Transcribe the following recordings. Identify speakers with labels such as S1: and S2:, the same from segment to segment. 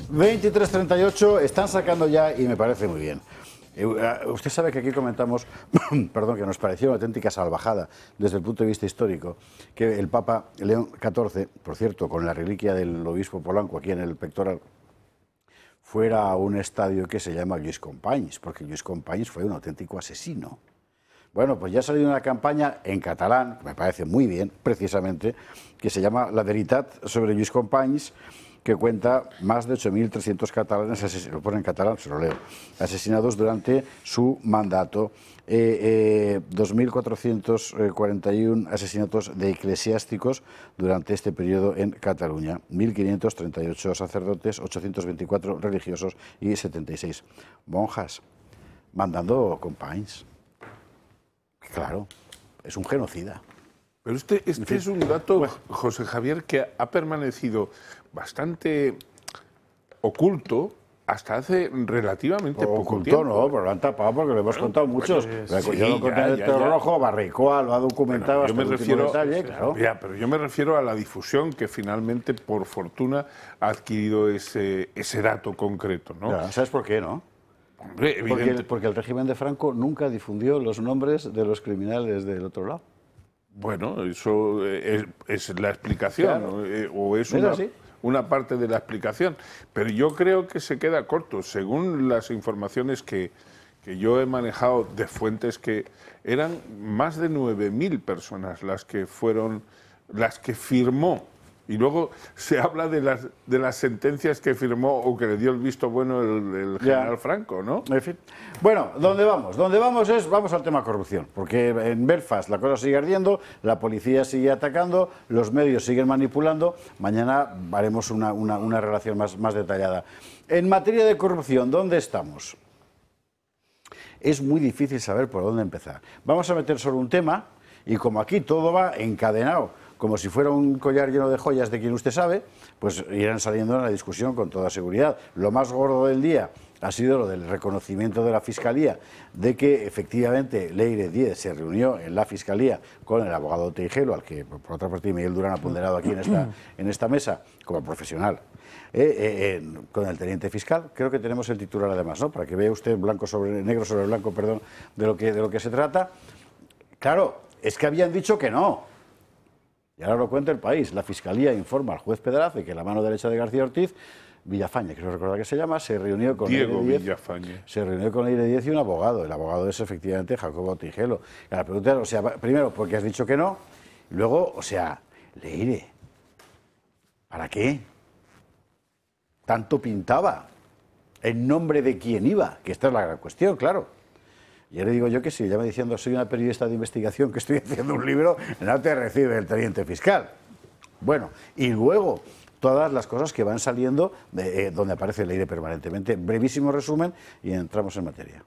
S1: 23:38, están sacando ya y me parece muy bien. Usted sabe que aquí comentamos, perdón, que nos pareció una auténtica salvajada desde el punto de vista histórico que el Papa León XIV, por cierto, con la reliquia del obispo Polanco aquí en el pectoral, fuera a un estadio que se llama Lluís Companys, porque Lluís Companys fue un auténtico asesino. Bueno, pues ya ha salido una campaña en catalán, que me parece muy bien, precisamente, que se llama La Veritat sobre Lluís Companys, que cuenta más de 8.300 catalanes, lo pone en catalán, se lo leo, asesinados durante su mandato. 2.441 asesinatos de eclesiásticos durante este periodo en Cataluña. 1.538 sacerdotes, 824 religiosos y 76 monjas. Mandando Companys. Claro, es un genocida.
S2: Pero este es un dato, José Javier, que ha permanecido bastante oculto hasta hace relativamente poco tiempo.
S1: No, pero lo han tapado porque lo hemos contado muchos. Yo lo conté en el Terror Rojo, Barricoa lo ha documentado hasta el último detalle, claro.
S2: Pero yo me refiero a la difusión que finalmente, por fortuna, ha adquirido ese dato concreto, ¿no?
S1: Ya, ¿sabes por qué, no?
S2: Hombre,
S1: porque el régimen de Franco nunca difundió los nombres de los criminales del otro lado.
S2: Bueno, eso es la explicación,
S1: claro.
S2: O es una parte de la explicación. Pero yo creo que se queda corto. Según las informaciones que yo he manejado de fuentes, que eran más de 9.000 personas las que firmó. Y luego se habla de las sentencias que firmó o que le dio el visto bueno el general Franco, ¿no?
S1: En fin. Bueno, ¿dónde vamos? Vamos al tema corrupción, porque en Belfast la cosa sigue ardiendo, la policía sigue atacando, los medios siguen manipulando. Mañana haremos una relación más detallada. En materia de corrupción, ¿dónde estamos? Es muy difícil saber por dónde empezar. Vamos a meter solo un tema, y como aquí todo va encadenado, como si fuera un collar lleno de joyas de quien usted sabe, pues irán saliendo en la discusión con toda seguridad. Lo más gordo del día ha sido lo del reconocimiento de la Fiscalía de que efectivamente Leire Díez se reunió en la Fiscalía con el abogado Teijelo, al que por otra parte Miguel Durán ha ponderado aquí en esta mesa como profesional, con el teniente fiscal. Creo que tenemos el titular además, ¿no? Para que vea usted negro sobre blanco, perdón, de lo que se trata. Claro, es que habían dicho que no. Y ahora lo cuenta El País. La Fiscalía informa al juez Pedraza que la mano derecha de García Ortiz, Villafañe, creo recordar que se llama, se reunió con
S2: Diego Villafañe.
S1: Se reunió con Leire Díez y un abogado. El abogado es efectivamente Jacobo Teijelo. Y la pregunta es, o sea, primero, porque has dicho que no, y luego, o sea, Leire, ¿para qué? Tanto pintaba. ¿En nombre de quién iba? Que esta es la gran cuestión, claro. Y le digo yo que si llama diciendo soy una periodista de investigación que estoy haciendo un libro, no te recibe el teniente fiscal. Bueno, y luego todas las cosas que van saliendo donde aparece Leire permanentemente. Brevísimo resumen y entramos en materia.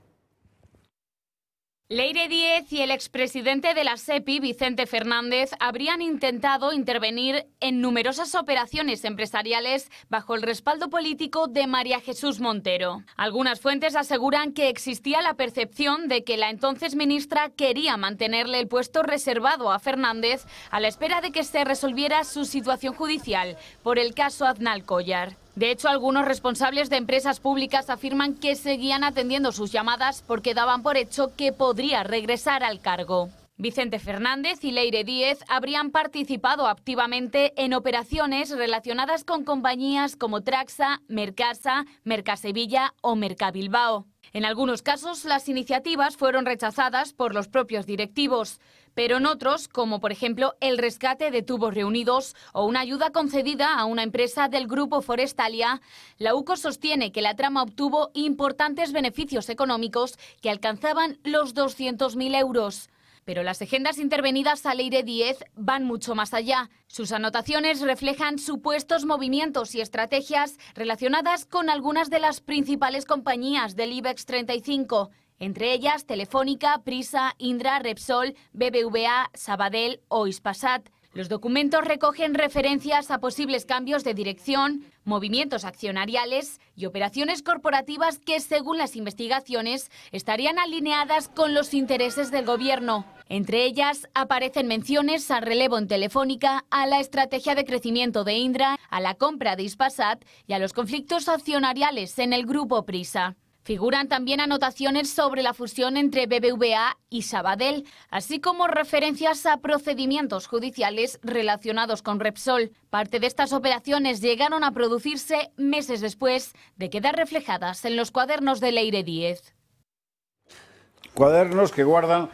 S3: Leire Díez y el expresidente de la SEPI, Vicente Fernández, habrían intentado intervenir en numerosas operaciones empresariales bajo el respaldo político de María Jesús Montero. Algunas fuentes aseguran que existía la percepción de que la entonces ministra quería mantenerle el puesto reservado a Fernández a la espera de que se resolviera su situación judicial por el caso Aznal Collar. De hecho, algunos responsables de empresas públicas afirman que seguían atendiendo sus llamadas porque daban por hecho que podría regresar al cargo. Vicente Fernández y Leire Díez habrían participado activamente en operaciones relacionadas con compañías como Traxa, Mercasa, Mercasevilla o Mercabilbao. En algunos casos, las iniciativas fueron rechazadas por los propios directivos, pero en otros, como por ejemplo el rescate de tubos reunidos o una ayuda concedida a una empresa del grupo Forestalia, la UCO sostiene que la trama obtuvo importantes beneficios económicos que alcanzaban los 200.000 euros. Pero las agendas intervenidas a Leire Díez van mucho más allá. Sus anotaciones reflejan supuestos movimientos y estrategias relacionadas con algunas de las principales compañías del IBEX 35, entre ellas Telefónica, Prisa, Indra, Repsol, BBVA, Sabadell o Hispasat. Los documentos recogen referencias a posibles cambios de dirección, movimientos accionariales y operaciones corporativas que, según las investigaciones, estarían alineadas con los intereses del gobierno. Entre ellas aparecen menciones al relevo en Telefónica, a la estrategia de crecimiento de Indra, a la compra de Hispasat y a los conflictos accionariales en el grupo Prisa. Figuran también anotaciones sobre la fusión entre BBVA y Sabadell, así como referencias a procedimientos judiciales relacionados con Repsol. Parte de estas operaciones llegaron a producirse meses después de quedar reflejadas en los cuadernos de Leire Díez.
S1: Cuadernos que guardan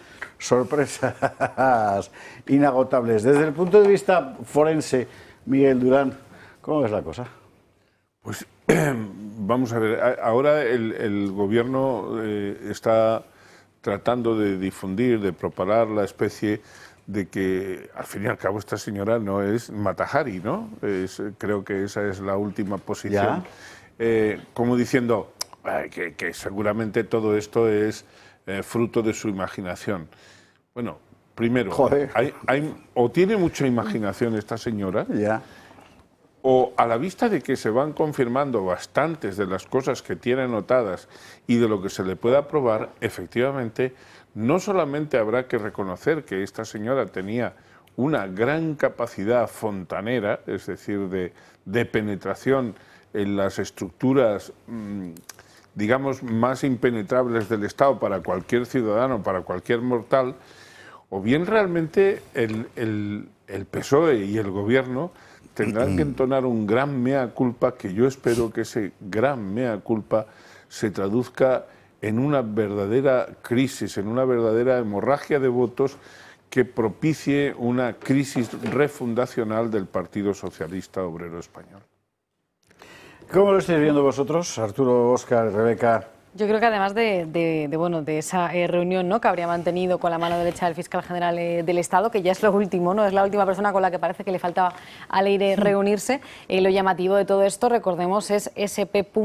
S1: sorpresas inagotables. Desde el punto de vista forense, Miguel Durán, ¿cómo ves la cosa?
S2: Pues vamos a ver, ahora el gobierno está tratando de difundir, de propagar la especie de que, al fin y al cabo, esta señora no es Mata Hari, ¿no? Creo que esa es la última posición. Como diciendo que seguramente todo esto es fruto de su imaginación. Bueno, primero, o tiene mucha imaginación esta señora, o a la vista de que se van confirmando bastantes de las cosas que tiene anotadas y de lo que se le pueda probar, efectivamente, no solamente habrá que reconocer que esta señora tenía una gran capacidad fontanera, es decir, de penetración en las estructuras, digamos, más impenetrables del Estado para cualquier ciudadano, para cualquier mortal, o bien realmente el PSOE y el Gobierno tendrán que entonar un gran mea culpa, que yo espero que ese gran mea culpa se traduzca en una verdadera crisis, en una verdadera hemorragia de votos que propicie una crisis refundacional del Partido Socialista Obrero Español.
S1: ¿Cómo lo estáis viendo vosotros, Arturo, Óscar, Rebeca?
S4: Yo creo que además de esa reunión, ¿no?, que habría mantenido con la mano derecha del fiscal general del Estado, que ya es lo último, ¿no?, es la última persona con la que parece que le faltaba a Leire reunirse, lo llamativo de todo esto, recordemos, es ese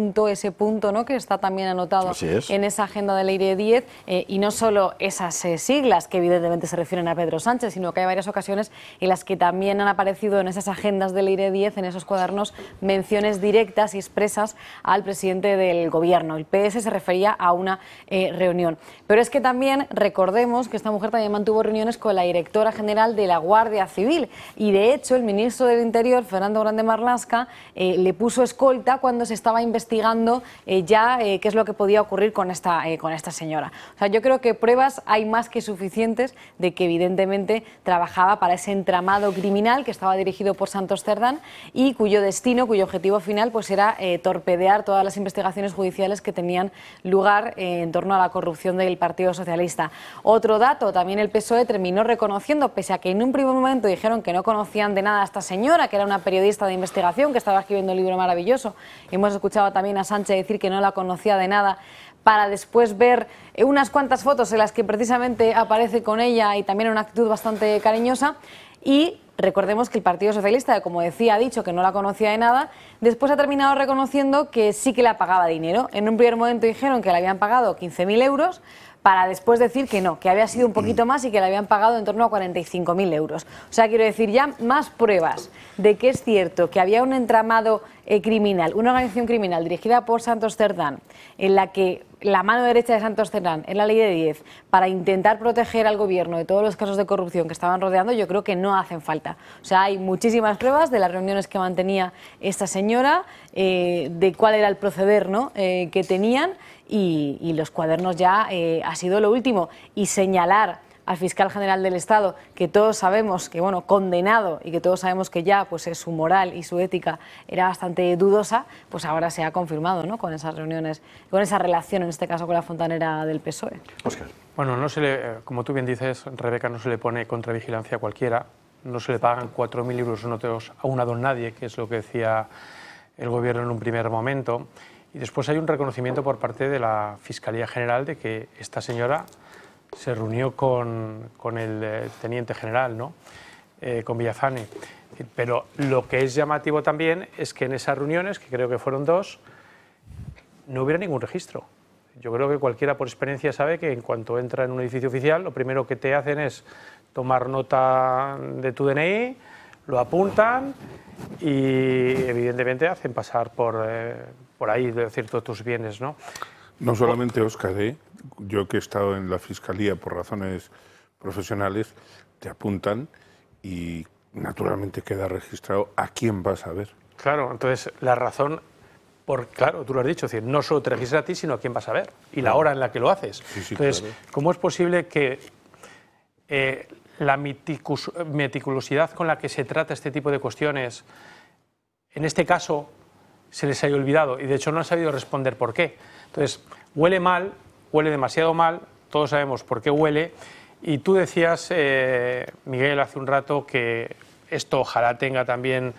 S4: punto, ¿no?, que está también anotado en esa agenda de Leire Díez, y no solo esas siglas que evidentemente se refieren a Pedro Sánchez, sino que hay varias ocasiones en las que también han aparecido en esas agendas de Leire Díez, en esos cuadernos, menciones directas y expresas al presidente del Gobierno. El PS se refería a una reunión. Pero es que también recordemos que esta mujer también mantuvo reuniones con la directora general de la Guardia Civil y, de hecho, el ministro del Interior, Fernando Grande Marlaska, le puso escolta cuando se estaba investigando qué es lo que podía ocurrir con esta señora. O sea, yo creo que pruebas hay más que suficientes de que evidentemente trabajaba para ese entramado criminal que estaba dirigido por Santos Cerdán y cuyo destino, cuyo objetivo final pues era torpedear todas las investigaciones judiciales que tenían lugar en torno a la corrupción del Partido Socialista. Otro dato, también el PSOE terminó reconociendo, pese a que en un primer momento dijeron que no conocían de nada a esta señora, que era una periodista de investigación, que estaba escribiendo un libro maravilloso. Hemos escuchado también a Sánchez decir que no la conocía de nada, para después ver unas cuantas fotos en las que precisamente aparece con ella y también en una actitud bastante cariñosa. Y recordemos que el Partido Socialista, como decía, ha dicho que no la conocía de nada, después ha terminado reconociendo que sí que le pagaba dinero. En un primer momento dijeron que le habían pagado 15.000 euros, para después decir que no, que había sido un poquito más y que le habían pagado en torno a 45.000 euros. O sea, quiero decir, ya más pruebas de que es cierto que había un entramado criminal, una organización criminal dirigida por Santos Cerdán, en la que la mano derecha de Santos Cerdán es la Leire Díez, para intentar proteger al gobierno de todos los casos de corrupción que estaban rodeando, yo creo que no hacen falta. O sea, hay muchísimas pruebas de las reuniones que mantenía esta señora, de cuál era el proceder, ¿no?, que tenían, y los cuadernos ya ha sido lo último. Y señalar al fiscal general del Estado, que todos sabemos que, bueno, condenado, y que todos sabemos que ya pues su moral y su ética era bastante dudosa, pues ahora se ha confirmado, ¿no?, con esas reuniones, con esa relación, en este caso con la fontanera del PSOE.
S1: Óscar.
S5: Bueno, no se le, como tú bien dices, Rebeca, no se le pone contravigilancia a cualquiera, no se le pagan 4.000 euros a una don nadie, que es lo que decía el Gobierno en un primer momento. Y después hay un reconocimiento por parte de la Fiscalía General de que esta señora se reunió con el teniente general, ¿no?, con Villazane. Pero lo que es llamativo también es que en esas reuniones, que creo que fueron 2, no hubiera ningún registro. Yo creo que cualquiera por experiencia sabe que en cuanto entra en un edificio oficial, lo primero que te hacen es tomar nota de tu DNI, lo apuntan y evidentemente hacen pasar por ahí, es decir, todos tus bienes, ¿no?
S2: No solamente, Óscar, yo que he estado en la Fiscalía por razones profesionales, te apuntan y naturalmente queda registrado a quién vas a ver.
S5: Claro, entonces la razón, claro, tú lo has dicho, es decir, no solo te registras a ti, sino a quién vas a ver y la hora en la que lo haces.
S2: Sí,
S5: entonces,
S2: claro.
S5: ¿cómo es posible que la meticulosidad con la que se trata este tipo de cuestiones, en este caso, se les haya olvidado y de hecho no han sabido responder por qué? Entonces, huele mal, huele demasiado mal, todos sabemos por qué huele, y tú decías, Miguel, hace un rato que esto ojalá tenga también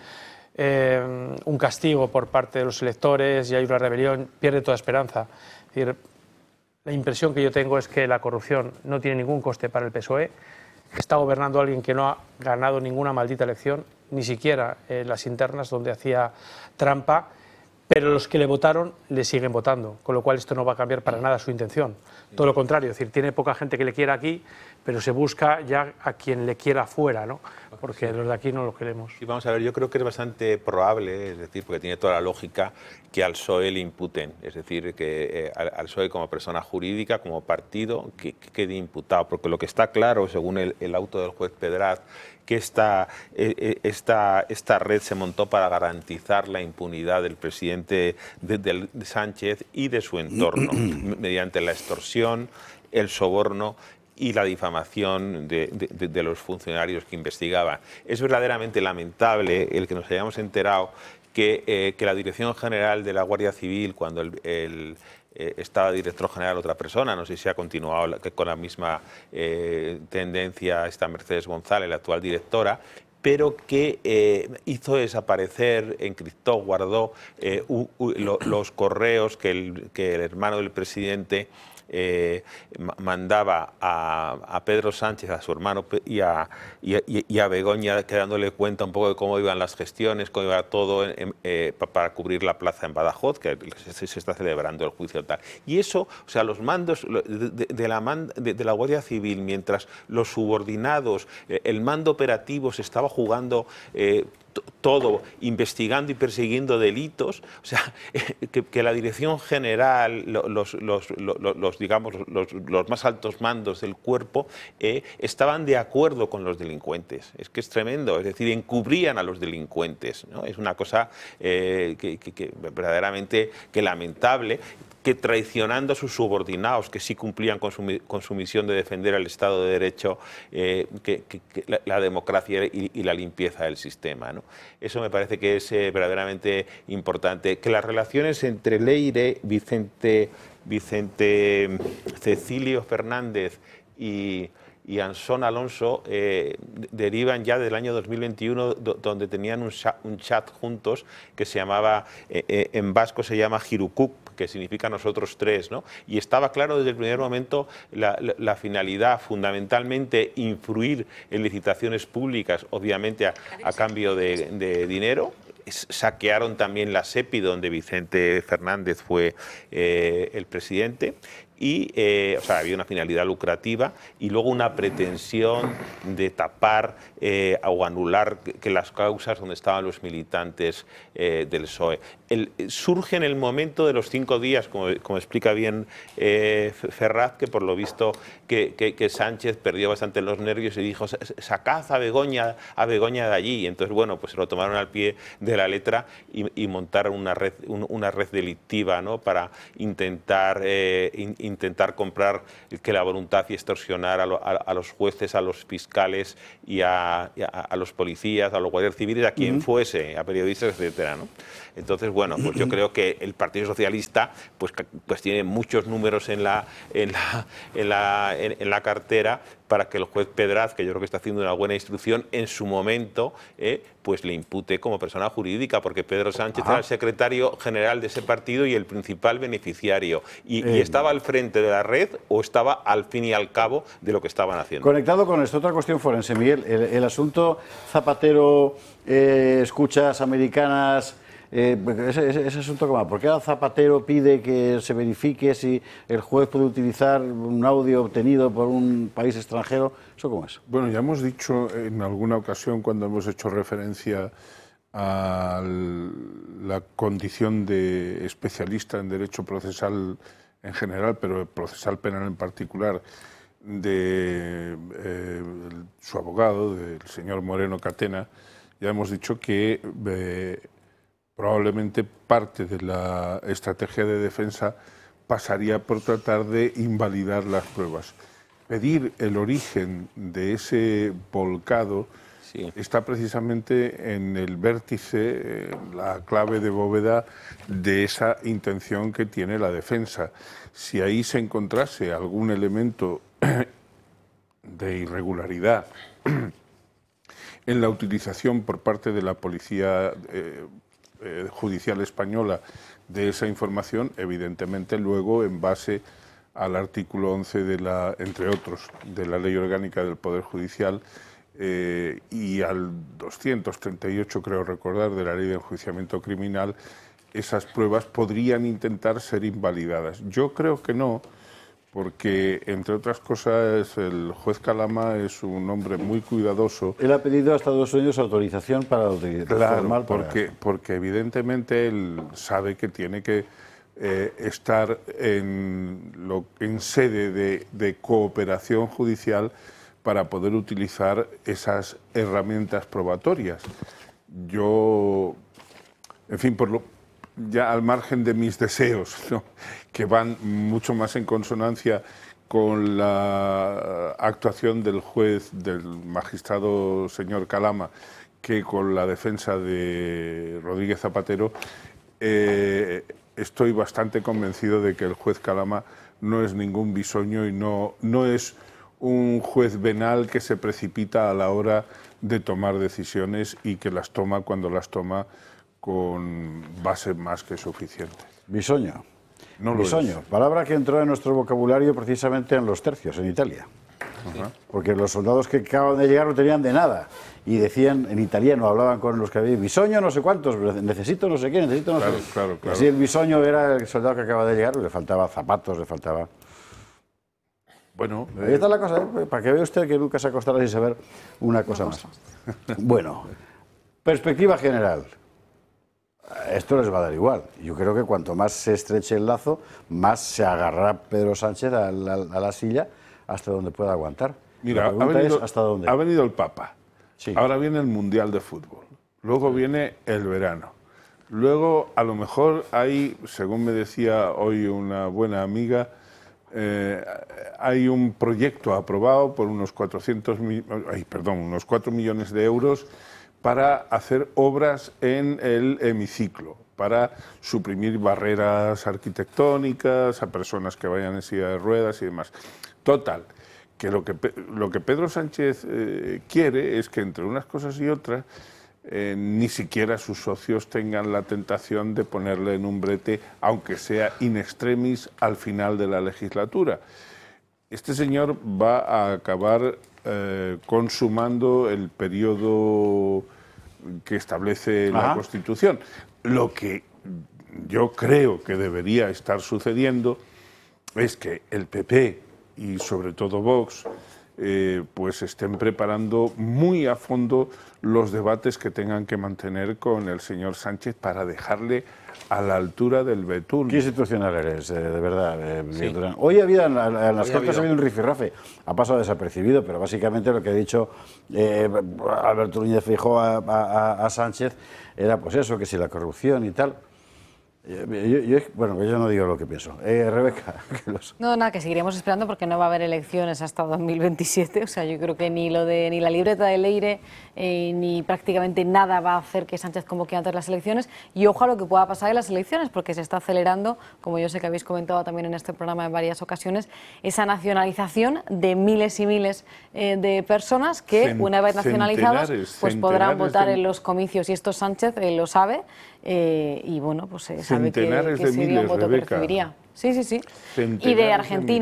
S5: un castigo por parte de los electores y hay una rebelión, pierde toda esperanza. Es decir, la impresión que yo tengo es que la corrupción no tiene ningún coste para el PSOE, está gobernando alguien que no ha ganado ninguna maldita elección, ni siquiera las internas donde hacía trampa, pero los que le votaron le siguen votando, con lo cual esto no va a cambiar para nada su intención. Todo lo contrario, es decir, tiene poca gente que le quiera aquí, pero se busca ya a quien le quiera fuera, ¿no? Porque los de aquí no lo queremos.
S6: Sí, vamos a ver, yo creo que es bastante probable, es decir, porque tiene toda la lógica, que al PSOE le imputen, es decir, que al PSOE como persona jurídica, como partido, que quede imputado, porque lo que está claro, según el auto del juez Pedraz, que esta red se montó para garantizar la impunidad del presidente de Sánchez y de su entorno, mediante la extorsión, el soborno y la difamación de los funcionarios que investigaban. Es verdaderamente lamentable el que nos hayamos enterado que la Dirección General de la Guardia Civil, cuando estaba director general otra persona, no sé si ha continuado con la misma tendencia esta Mercedes González, la actual directora, pero que hizo desaparecer, encriptó, guardó los correos que el hermano del presidente mandaba a Pedro Sánchez, a su hermano, y a Begoña, dándole cuenta un poco de cómo iban las gestiones, cómo iba todo para cubrir la plaza en Badajoz, que se está celebrando el juicio tal. Y eso, o sea, los mandos de la Guardia Civil, mientras los subordinados, el mando operativo se estaba jugando todo, investigando y persiguiendo delitos, o sea, que la Dirección General, los más altos mandos del cuerpo estaban de acuerdo con los delincuentes. Es que es tremendo, es decir, encubrían a los delincuentes, ¿no? Es una cosa que verdaderamente lamentable, que traicionando a sus subordinados, que sí cumplían con su misión de defender al Estado de Derecho, la democracia y la limpieza del sistema, ¿no? Eso me parece que es verdaderamente importante. Que las relaciones entre Leire, Vicente Cecilio Fernández y Ansón Alonso derivan ya del año 2021, donde tenían un chat juntos que se llamaba, en vasco se llama Jirukuk, que significa nosotros tres, ¿no? Y estaba claro desde el primer momento la finalidad, fundamentalmente influir en licitaciones públicas, obviamente a cambio de dinero. Saquearon también la SEPI, donde Vicente Fernández fue el presidente. Y, o sea, había una finalidad lucrativa y luego una pretensión de tapar o anular que las causas donde estaban los militantes del PSOE. Surge en el momento de los 5 días, como explica bien Ferraz, que por lo visto que Sánchez perdió bastante los nervios y dijo: sacad a Begoña de allí. Y entonces, bueno, pues se lo tomaron al pie de la letra y montaron una red delictiva, ¿no?, para intentar comprar que la voluntad y extorsionar a los jueces, a los fiscales y a los policías, a los guardias civiles, a quien fuese, a periodistas, etcétera, ¿no? Entonces, bueno, pues yo creo que el Partido Socialista pues tiene muchos números en la cartera para que el juez Pedraz, que yo creo que está haciendo una buena instrucción, en su momento pues le impute como persona jurídica, porque Pedro Sánchez era el secretario general de ese partido y el principal beneficiario. Y estaba al frente de la red o estaba al fin y al cabo de lo que estaban haciendo.
S1: Conectado con esto, otra cuestión forense, Miguel. El asunto Zapatero, escuchas americanas, ese asunto, ¿cómo va? ¿Por qué Zapatero pide que se verifique si el juez puede utilizar un audio obtenido por un país extranjero? ¿Eso cómo es?
S2: Bueno, ya hemos dicho en alguna ocasión, cuando hemos hecho referencia a la condición de especialista en derecho procesal en general, pero procesal penal en particular, de su abogado, del señor Moreno Catena, ya hemos dicho que probablemente parte de la estrategia de defensa pasaría por tratar de invalidar las pruebas. Pedir el origen de ese volcado está precisamente en el vértice, la clave de bóveda de esa intención que tiene la defensa. Si ahí se encontrase algún elemento de irregularidad en la utilización por parte de la Policía Judicial Española de esa información, evidentemente luego, en base al artículo 11 entre otros, de la Ley Orgánica del Poder Judicial y al 238, creo recordar, de la Ley de Enjuiciamiento Criminal, esas pruebas podrían intentar ser invalidadas. Yo creo que no, porque, entre otras cosas, el juez Calama es un hombre muy cuidadoso.
S1: Él ha pedido a Estados Unidos autorización para utilizar.
S2: Claro, porque evidentemente él sabe que tiene que estar en sede de cooperación judicial para poder utilizar esas herramientas probatorias. Yo, en fin, ya al margen de mis deseos, ¿no?, que van mucho más en consonancia con la actuación del juez, del magistrado señor Calama, que con la defensa de Rodríguez Zapatero, estoy bastante convencido de que el juez Calama no es ningún bisoño y no es un juez venal que se precipita a la hora de tomar decisiones y que las toma cuando las toma con base más que suficiente.
S1: Bisoño.
S2: No lo
S1: bisoño, palabra que entró en nuestro vocabulario precisamente en los tercios, en Italia. Porque los soldados que acaban de llegar no tenían de nada y decían en italiano, hablaban con los que había bisoño no sé cuántos, necesito no sé qué, necesito no sé qué.
S2: Claro.
S1: Así el bisoño era el soldado que acaba de llegar, le faltaba zapatos, le faltaba...
S2: Bueno,
S1: ahí está la cosa, para que vea usted que nunca se acostará sin saber una cosa más. Bueno, perspectiva general. Esto les va a dar igual. Yo creo que cuanto más se estreche el lazo, más se agarrará Pedro Sánchez a la silla hasta donde pueda aguantar.
S2: Mira,
S1: la pregunta es ¿hasta dónde?
S2: Ha venido el Papa.
S1: Sí.
S2: Ahora viene el Mundial de Fútbol. Luego viene el verano. Luego, a lo mejor hay, según me decía hoy una buena amiga, hay un proyecto aprobado por unos 4 millones de euros para hacer obras en el hemiciclo, para suprimir barreras arquitectónicas a personas que vayan en silla de ruedas y demás. Total, que lo que Pedro Sánchez quiere es que entre unas cosas y otras ni siquiera sus socios tengan la tentación de ponerle en un brete, aunque sea in extremis, al final de la legislatura. Este señor va a acabar consumando el periodo que establece la Constitución. Lo que yo creo que debería estar sucediendo es que el PP y sobre todo Vox pues estén preparando muy a fondo los debates que tengan que mantener con el señor Sánchez para dejarle a la altura del betún.
S1: ¿Qué institucional eres, de verdad, Miguel Durán? Hoy había en las Cortes ha habido un rifirrafe, ha pasado desapercibido, pero básicamente lo que ha dicho Alberto Núñez Feijóo a Sánchez era pues eso, que si la corrupción y tal. Bueno, yo no digo lo que pienso. Rebeca.
S4: No, nada, que seguiremos esperando porque no va a haber elecciones hasta 2027. O sea, yo creo que ni la libreta de Leire ni prácticamente nada va a hacer que Sánchez convoque antes las elecciones. Y ojo a lo que pueda pasar en las elecciones, porque se está acelerando, como yo sé que habéis comentado también en este programa en varias ocasiones, esa nacionalización de miles y miles de personas que, una vez nacionalizados, pues podrán votar en los comicios. Y esto Sánchez lo sabe. Y bueno, pues sabe que sería un voto que recibiría. Sí. Y de Argentina.